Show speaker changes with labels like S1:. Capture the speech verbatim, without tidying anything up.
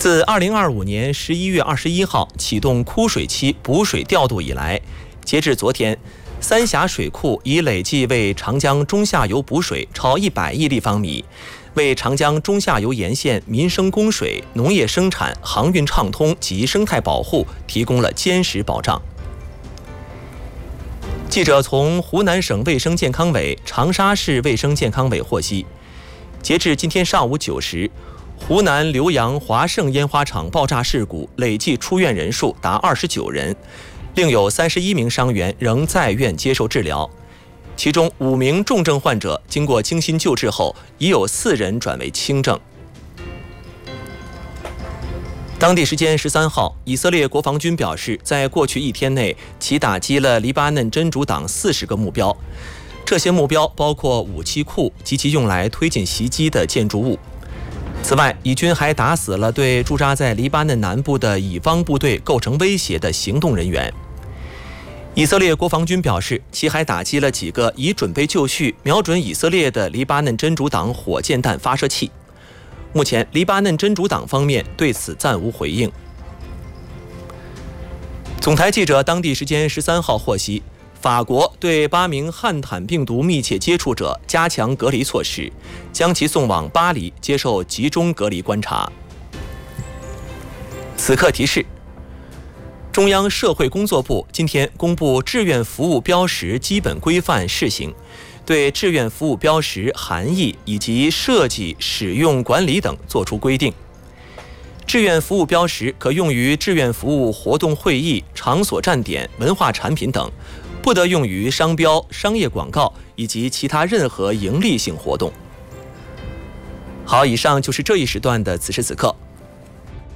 S1: 自二零二五年十一月二十一号启动枯水期补水调度以来，截至昨天，三峡水库已累计为长江中下游补水超一百亿立方米，为长江中下游沿线民生供水、农业生产、航运畅通及生态保护提供了坚实保障。记者从湖南省卫生健康委、长沙市卫生健康委获悉，截至今天上午九时，湖南浏阳华盛烟花厂爆炸事故累计出院人数达二十九人，另有三十一名伤员仍在院接受治疗，其中五名重症患者经过精心救治后，已有四人转为轻症。当地时间十三号，以色列国防军表示，在过去一天内，其打击了黎巴嫩真主党四十个目标，这些目标包括武器库及其用来推进袭击的建筑物。此外，以军还打死了对驻扎在黎巴嫩南部的以方部队构成威胁的行动人员。以色列国防军表示，其还打击了几个已准备就绪、瞄准以色列的黎巴嫩真主党火箭弹发射器。目前，黎巴嫩真主党方面对此暂无回应。总台记者当地时间十三号获悉，法国对八名汉坦病毒密切接触者加强隔离措施，将其送往巴黎接受集中隔离观察。此刻提示：中央社会工作部今天公布志愿服务标识基本规范试行，对志愿服务标识含义以及设计、使用、管理等作出规定。志愿服务标识可用于志愿服务活动会议、场所站点、文化产品等，不得用于商标、商业广告以及其他任何盈利性活动。好，以上就是这一时段的此时此刻。